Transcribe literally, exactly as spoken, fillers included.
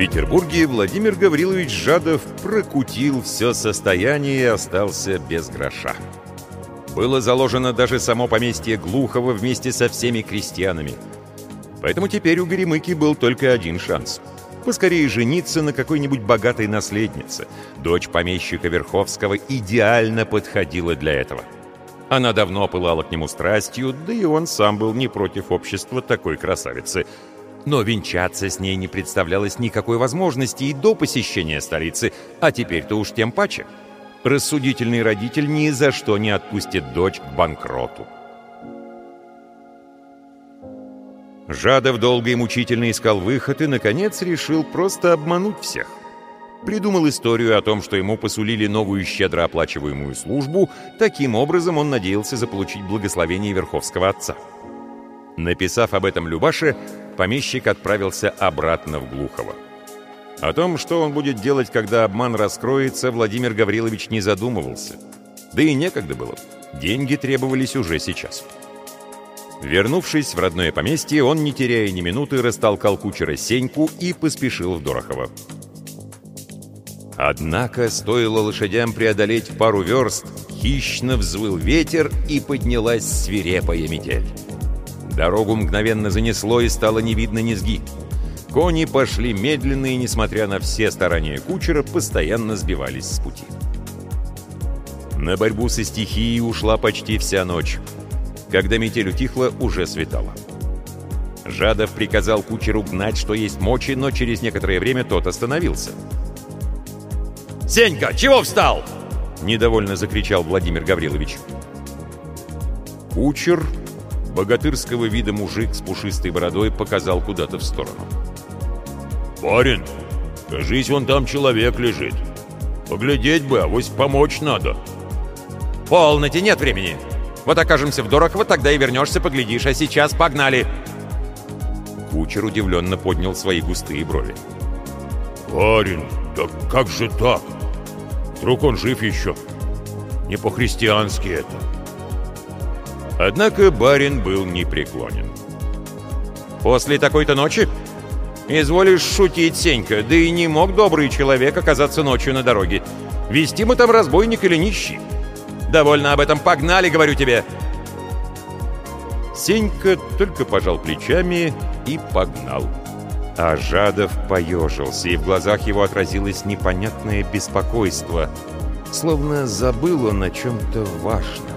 Петербурге Владимир Гаврилович Жадов прокутил все состояние и остался без гроша. Было заложено даже само поместье Глухова вместе со всеми крестьянами. Поэтому теперь у Горемыки был только один шанс — поскорее жениться на какой-нибудь богатой наследнице. Дочь помещика Верховского идеально подходила для этого. Она давно пылала к нему страстью, да и он сам был не против общества такой красавицы. Но венчаться с ней не представлялось никакой возможности и до посещения столицы, а теперь-то уж тем паче. Рассудительный родитель ни за что не отпустит дочь к банкроту. Жадов долго и мучительно искал выход и, наконец, решил просто обмануть всех. Придумал историю о том, что ему посулили новую щедро оплачиваемую службу. Таким образом он надеялся заполучить благословение Верховского отца. Написав об этом Любаше, помещик отправился обратно в Глухово. О том, что он будет делать, когда обман раскроется, Владимир Гаврилович не задумывался. Да и некогда было. Деньги требовались уже сейчас. Вернувшись в родное поместье, он, не теряя ни минуты, растолкал кучера Сеньку и поспешил в Дорохово. Однако стоило лошадям преодолеть пару верст, хищно взвыл ветер и поднялась свирепая метель. Дорогу мгновенно занесло и стало не видно низги. Кони пошли медленно и, несмотря на все старания кучера, постоянно сбивались с пути. На борьбу со стихией ушла почти вся ночь. Когда метель утихла, уже светало. Жадов приказал кучеру гнать, что есть мочи, но через некоторое время тот остановился. «Сенька, чего встал?» — недовольно закричал Владимир Гаврилович. Кучер, богатырского вида мужик с пушистой бородой, показал куда-то в сторону. «Барин, кажись, вон там человек лежит. Поглядеть бы, авось помочь надо». «Полноте, нет времени. Вот окажемся в Дорохово, тогда и вернешься, поглядишь, а сейчас погнали!» Кучер удивленно поднял свои густые брови. «Барин, да как же так? Вдруг он жив еще? Не по-христиански это». Однако барин был непреклонен. «После такой-то ночи? Изволишь шутить, Сенька, да и не мог добрый человек оказаться ночью на дороге. Вести мы там разбойник или нищий? Довольно об этом, погнали, говорю тебе!» Сенька только пожал плечами и погнал. А Жадов поежился, и в глазах его отразилось непонятное беспокойство, словно забыл он о чем-то важном.